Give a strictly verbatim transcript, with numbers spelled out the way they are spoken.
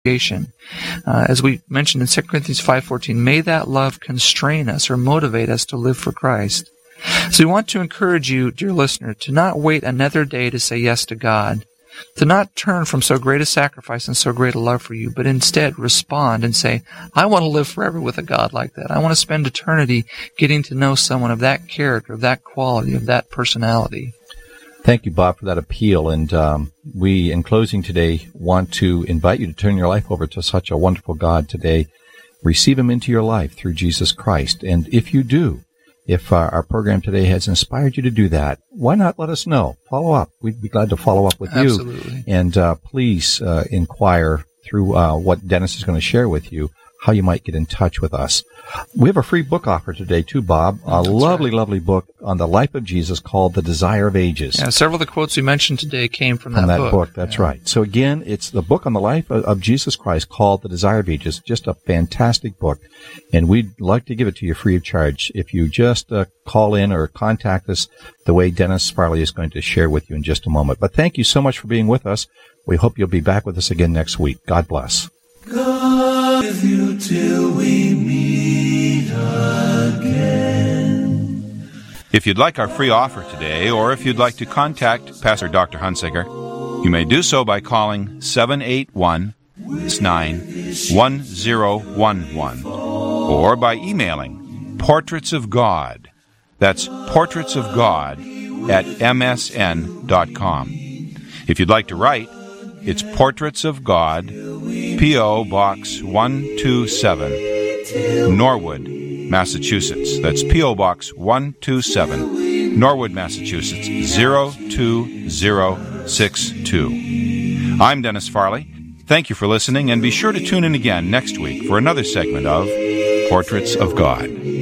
Uh, as we mentioned in Second Corinthians five fourteen, may that love constrain us or motivate us to live for Christ. So we want to encourage you, dear listener, to not wait another day to say yes to God, to not turn from so great a sacrifice and so great a love for you, but instead respond and say, I want to live forever with a God like that. I want to spend eternity getting to know someone of that character, of that quality, of that personality. Thank you, Bob, for that appeal. And um, we, in closing today, want to invite you to turn your life over to such a wonderful God today. Receive Him into your life through Jesus Christ. And if you do, if uh, our program today has inspired you to do that, why not let us know? Follow up. We'd be glad to follow up with Absolutely. you. And uh, please uh, inquire through uh, what Dennis is going to share with you, how you might get in touch with us. We have a free book offer today, too, Bob. A That's lovely, right. lovely book on the life of Jesus called The Desire of Ages. Yeah, several of the quotes we mentioned today came from that, From that book. book. That's yeah. right. So again, it's the book on the life of, of Jesus Christ called The Desire of Ages. Just a fantastic book. And we'd like to give it to you free of charge. If you just uh, call in or contact us the way Dennis Farley is going to share with you in just a moment. But thank you so much for being with us. We hope you'll be back with us again next week. God bless. God with you till we meet again. If you'd like our free offer today, or if you'd like to contact Pastor Doctor Hunsaker, you may do so by calling seven eight one, six nine one zero one one, or by emailing Portraits of God. That's Portraits of God at m s n dot com. If you'd like to write, it's Portraits of God, P O. Box one two seven, Norwood, Massachusetts. That's P O. Box one two seven, Norwood, Massachusetts, zero two zero six two. I'm Dennis Farley. Thank you for listening, and be sure to tune in again next week for another segment of Portraits of God.